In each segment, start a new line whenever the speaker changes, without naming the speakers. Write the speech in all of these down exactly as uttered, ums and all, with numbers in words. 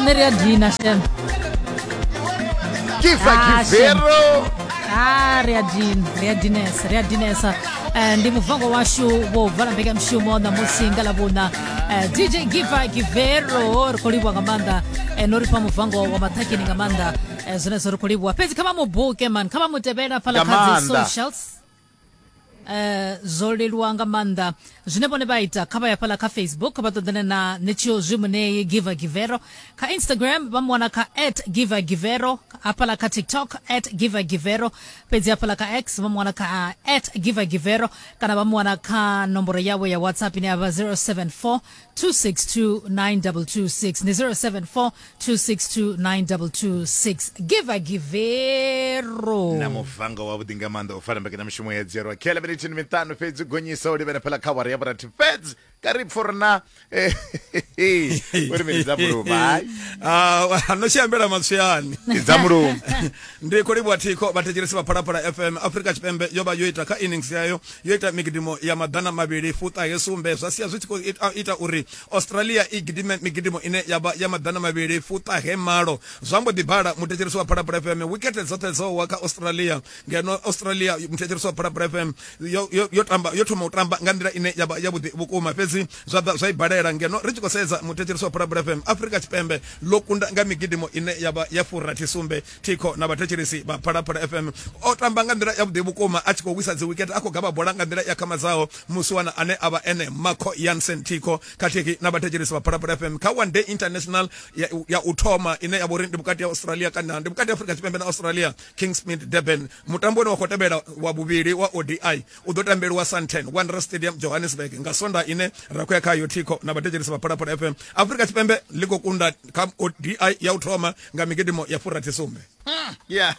Neria Dina Shem.
Giva Givero.
Ah, Readin, Readines, Readinesa. And the Muvango Washu, wo Valambega Mshumo, the Musinga Labuna, D J Giva Givero, Koliwa Amanda, and Noripa Muvango, Wamataki Amanda, as Nesor Koliwa. Pezi kama mubuke man, kama mutebena palakazi socials. Uh, Zolde Luanga Manda, Junebone Baita, Kabaya Palaka Facebook, Kabatodena, Nicho Jumune, Giva Givero, Ka Instagram, Bamwanaka at Giva Givero, Apalaka TikTok at Giva Givero, Pezia Palaka X, Bamwanaka at Giva Givero, Kanabamwanaka, Nombora Yawe, WhatsApp in Ava zero seven four two six two nine two two six, zero seven four two six two nine two two six, Giva Givero.
Namufanga wa Budingamanda, Farambek Namshumo at zero, Kelvin. Mitano feds gonyisa odi bena pala kawari ya barati feds karib forna eh wori me zamuru bai
ah no shambela masiyani
zamuru
ndi kuri bwatiko bategeresa para para F M Africa Chipembe yoba yoita ka innings yayo yoita migidimo ya madana mabiri futa yesumbe sasiya zwitiko ita uri Australia igidime migidimo ine yaba ya madana mabiri futa hemaro zwambo dibara mutegeresa para para F M wicket zote zo waka Australia ngeno Australia mutegeresa para para F M yo yo yo tamba yo tuma utamba ngandira ine yaba yabude bukuma pezi zwa zwa ibalera ngeno richiko seza muteteriso para F M Africa Chipembe lokunda ngamigidimo ine yaba yafura tisumbe tiko na batecherisi ba para para F M otamba ngandira yabude bukuma achiko wisazi wicket ako gaba bola ngandira yakama zao muswana ane aba ene Marco Jansen tiko katiki na batecherisi ba para para F M ka one day international ya, ya utoma ine yabori ndibukati ya Australia kana ndibukati Africa Chipembe na Australia Kingsmead Durban mutambo no wakotebera wa bubiri wa O D I udotambeli wa Santen Wanderers Stadium Johannesburg ngasonda ine rakwya kayo tiko na batejerisa ba para para F M Africa Chipembe liko kunda kam O D I ya utoma ngamigedimo ya fura tisumbe
yeah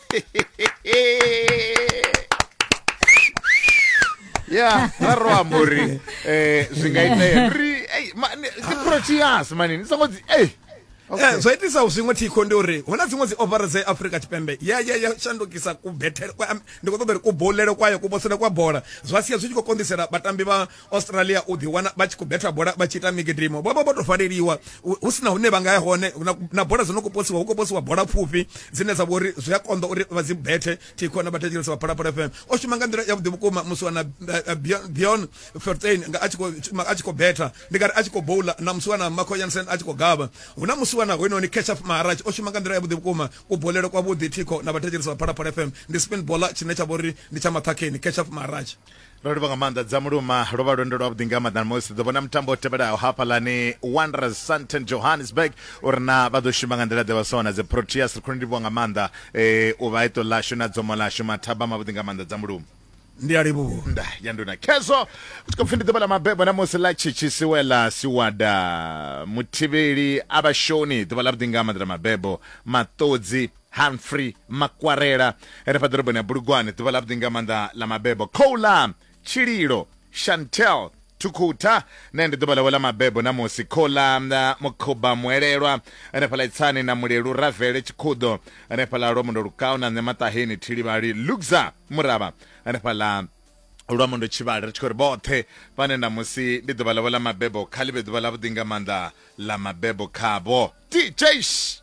yeah naro amori eh zingaite ri eh the Proteas man nisongozi eh
Okay. So it is how singo tiko ndore hona zimwe zi over ze Africa Chipembe ya ya ya shandukisa ku better kwa ndikotobere ku bolero kwayo kubosela kwa bola zwasiya zwitiko kondisera batambi ba Australia udi wana bachi ku better bola bachita migidrimo bobo boto faleliwa usina hune banga ya hone na bola zinokuposiwa ukuposiwa bola pfupi zine za bori zyakondo uri bazibethe tiko na batejelisa para para F M oshimangandira ya budibukuma muswana beyond fourteen nga achiko achiko better ndikati achiko bowler na muswana Marco Jansen achiko gaba una wana weno ni catch up Maharaj oshimangandira ya budibukuma kubolero kwa budi tiko na batejelisa para para F M ndi spin bola chinecha bori ndi chama takeni catch up Maharaj
Rodi bangamanda zamuruma roba rondo roba dingama dan mosi dobona mtambo tebada hapa lani Wanderers Santen Johannesburg orna bado shimangandira de wasona ze Proteas kundi bangamanda eh ubaito la shuna zomola shuma tabama budingamanda zamuruma
ndi alibu
nda yanduna kezo tukafindi dobala mabebo na mosi la chichisiwela siwada mutibiri abashoni dobala budingamanda mabebo matodzi Humphrey Makwarera era padrobo na Burugwane dobala budingamanda la mabebo Kola Chiriro Chantel Tukuta nende dobala wala mabebo na mosi Kola na Mokoba Mwererwa ene pala itsani na Muleru Ravele Chikudo ene pala Romondo Rukao na Nemata Heni Tilibari Luxa Muraba ene pala Romondo Chibari Chikorbothe pane na mosi dobala wala mabebo Kalibe dobala budingamanda la mabebo Kabo D J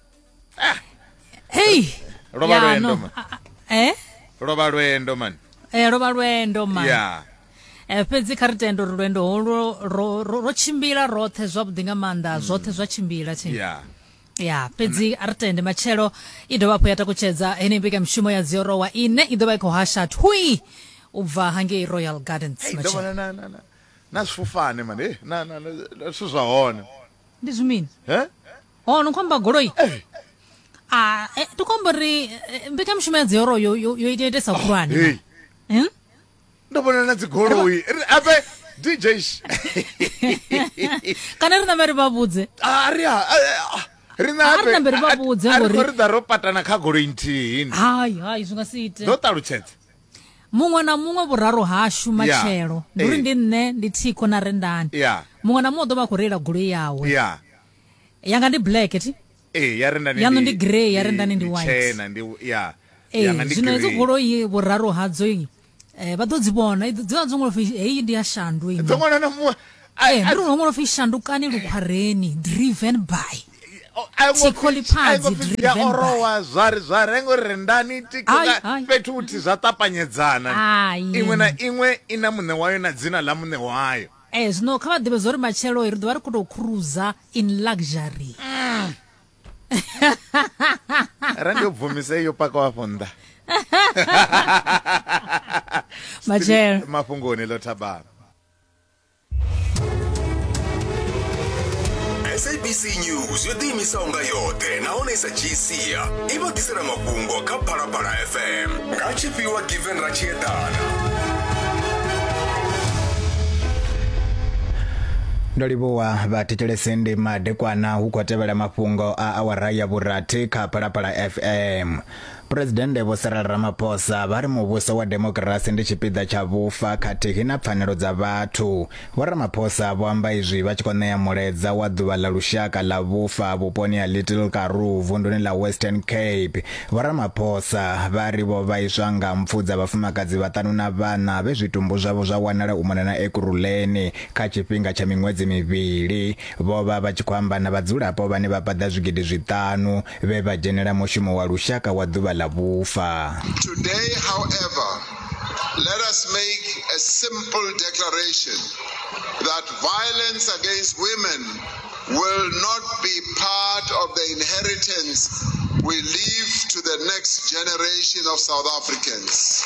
ah
Hey
Roba yeah, Rwendo no.
Eh
Roba Rwendo man
Eh Roba Rwendo man
Yeah
Eh pezi karitendo Rwendo ro ro ro chimbila rothe zwa budingamanda zote zwa chimbila chini
Yeah
Yeah pezi artende machero idoba poyata kucheza ene mbika mshumo ya zero wa ine idoba iko hasha thui uva hange Royal Gardens
hey,
machero
na na na na nasifufane man eh na na sizahona
ndizumini
eh
ono kwamba goroi
eh
ah eh tukombori mbika mshumo ya zero yo yo yo ite sakurani
hey
eh
ndobona nazi goroi abe D J
kana rina mari babudze
aria rina abe
rina mari babudze ngori
ngori daro patana kha goroi ntini
hai hai zungasite
ndo talutshetse
mungwe na mungwe buraro hashu machero nduri ndi nne ndi tiko na rendani
yeah
mungwe na mungwe doba kurela goloi yawe
yeah
yanga ndi black ti
eh yarendani
yano ndi grey yarendani ndi white
chena ndi yeah
yanga ndi grey zino goloi buraro hadzo eh badozibona dzanzongolo fish eh ndi ashandu ino
dzongona na mu
eh ndiro ngolo fish shandu kani lukwareni driven by Chikolipadzi
ya
driven by.
orowa zwari zwari ngo rendani
Ai,
tikoga
ai.
fethu uthi zvatapanyedzana
Ai.
imwe na imwe ina munhe wayo na dzina la munhe wayo.
Eh zvino kha vha ḓivhe zwo ri matshelo ri ḓo vha ri khou tou cruiser in luxury.
Randi ubvumise iyo paka wafonda.
Matshelo
Mafungoni lo thaba.
S A B C News yo ḓiimisa unga yoṱhe nahone i sa dzhii sia i vha ḓisela mafhungo kha Phalaphala F M nga tshifhiwa Given Rachiedana.
ndo livhuwa vhathetshelesi ndi madekwana hu khou tevhela mafhungo a awara ya vhurathi kha Phalaphala F M. Presidente Vho Cyril Ramaphosa vha ri muvhuso wa demokirasi ndi tshipiḓa tsha vhufa khathihi na pfanelo dza vhathu. Vho Ramaphosa vho amba izwi vha tshi khou ṋea muledza wa ḓuvha ḽa lushaka ḽa vhufa vhuponi ha Little Karoo vunḓuni ḽa Western Cape. Vho Ramaphosa vha ri vho vhaiswa nga mpfu dza vhafumakadzi vhaṱanu na vhana vhe zwitumbu zwavho zwa wanala u mona na Ekurhuleni kha tshifhinga tsha miṅwedzi mivhili. Vho vha vha tshi khou amba na vhadzulapo vhane vha paḓa zwigidi zwiṱanu vhe vha dzhenela mushumo wa lushaka wa ḓuvha la vhufa.
Today, however, let us make a simple declaration that violence against women will not be part of the inheritance we leave to the next generation of South Africans.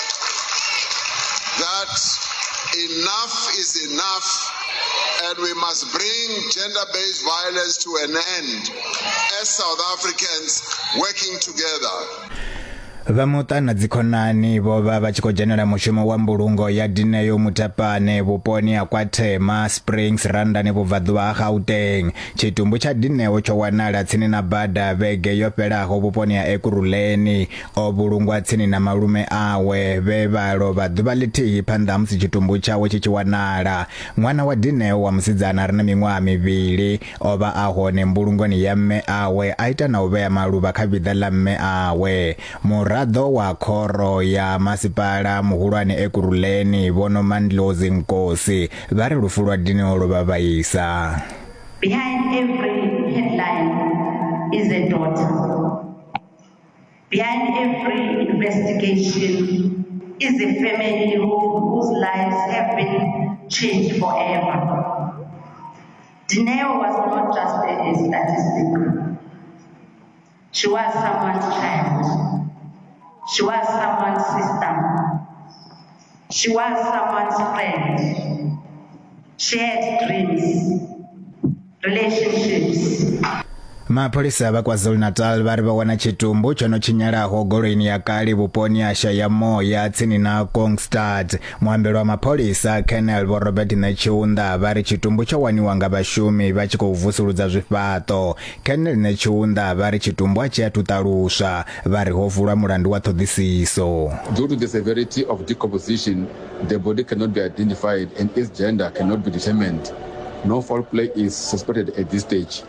That enough is enough, and we must bring gender-based violence to an end as South Africans working together.
Vamuta na dzikhonani vho vha vha tshi khou dzhenela mushumo wa mbulungo ya Dineyo Mutapane vhuponi ha KwaThema Springs Randani vhubvaḓuvha ha Gauteng. Tshitumbu tsha Dineyo tsho wanala tsini na bada vhege yo fhelaho vhuponi ha Ekurhuleni. O vhulungwa tsini na malume awe vhe vha lovha ḓuvha ḽithihi phanḓa ha musi tshitumbu tshawe tshi tshi wanala. Ṅwana wa Dineyo wa musidzana re na miṅwaha mivhili o vha a hone mbulungoni ya mme awe a ita na u vhea maluvha kha vhiḓa ḽa mme awe. Muraḓo wa khoro ya masipala muhulwane Ekurhuleni Vhono Mandlozi Nkosi vha ri lufu lwa Dineyo lwo vha vhaisa.
Behind every headline is a daughter. Behind every investigation is a family who, whose lives have been changed forever. Dineyo was not just a statistic. She was someone's child. She was someone's sister. She was someone's friend. She had dreams, relationships.
Mapholisa vha KwaZulu-Natal vha ri vha wana tshitumbu tsho no tshinyalaho golweni ya kale vhuponi ha Shayamoya tsini na Kongstad. Muambeli wa mapholisa Colonel Vho Robert Netshiunda vha ri tshitumbu tsho waniwa nga vhashumi vha tshi khou vusuludza zwifhaṱo. Colonel Netshiunda vha ri tshitumbu a tshi athu ṱaluswa vha ri ho vulwa mulandu wa ṱhoḓisiso.
Due to the severity of decomposition, the body cannot be identified and its gender cannot be determined. No foul play is suspected at this stage.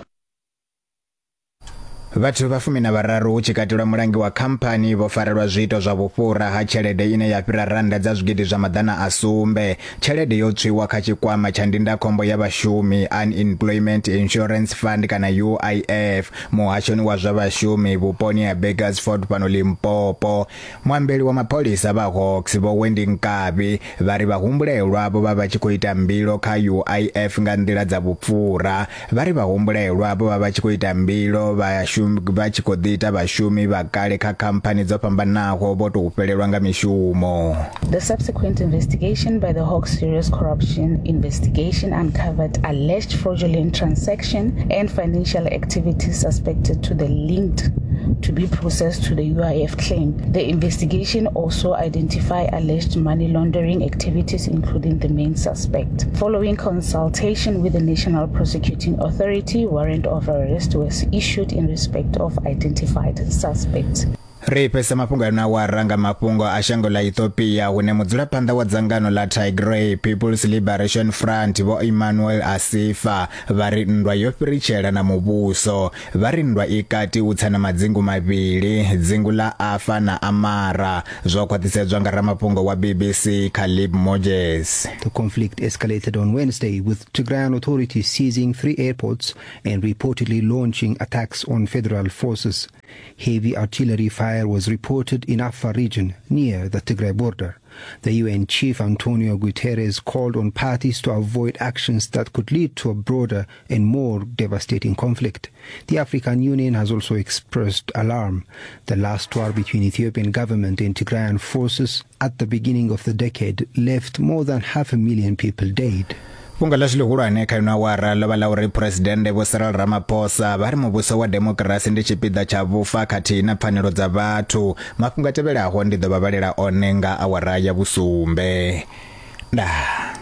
Vhathu vha fumi na vhararu hu tshi katelwa mulangi wa khamphani vho farelwa zwiito zwa vhufhura ha tshelede ine ya fhira randa dza zwigidi zwa maḓana a sumbe. Tshelede yo tswiwa kha tshikwama tsha ndindakhombo ya vhashumi Unemployment Insurance Fund kana U I F muhashoni wa zwa vhashumi vhuponi ha Burgersfort fhano Limpopo. Muambeli wa mapholisa vha Hawks vho Wendy Nkabi vha ri vhahumbulelwa vho vha vha tshi khou ita mbilo kha U I F nga nḓila dza vhupfura. Vha ri vhahumbulelwa vho vha vha tshi khou ita mbilo vha vha tshi khou ḓita vhashumi vha kale kha khamphani dzo fhambanaho vho tou fhelelwa nga mishumo.
The subsequent investigation by the Hawks Serious Corruption Investigation uncovered alleged fraudulent transaction and financial activities suspected to the linked to be processed to the U I F claim. The investigation also identified alleged money laundering activities, including the main suspect. Following consultation with the National Prosecuting Authority, warrant of arrest was issued in respect of identified suspects.
ri pesa mafhungo yana wa ranga mafhungo a shango la Ethiopia hune mudzulaphanḓa wa dzangano la Tigray People's Liberation Front Vho Emmanuel Asifa vari nndwa yo fhiritshela na muvhuso vari nndwa i kati u tsana madzingu mavhili dzingu la Afa na Amara zwo khwaṱhisedzwa nga ramafhungo wa B B C Caleb Moses.
The conflict escalated on Wednesday with Tigrayan authorities seizing three airports and reportedly launching attacks on federal forces. Heavy artillery fire was reported in Afar region near the Tigray border. The U N chief Antonio Guterres called on parties to avoid actions that could lead to a broader and more devastating conflict. The African Union has also expressed alarm. The last war between Ethiopian government and Tigrayan forces at the beginning of the decade left more than half a million people dead.
Funga la xilihulwane kha yona wara lova la uri president Vho Cyril Ramaphosa vari muvhuso wa demokrasi ndi tshipiḓa tsha vhufa khathihi na pfanelo dza vhathu. Mafhungo a tevhelaho ndi ḓo vha vhalela one nga awara ya vhusumbe. Nda